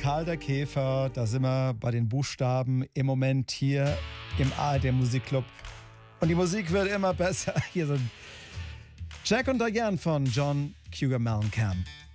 Karl der Käfer. Da sind wir bei den Buchstaben im Moment hier im ARD Musikclub. Und die Musik wird immer besser. Hier sind Jack und Diane von John Cougar Mellencamp.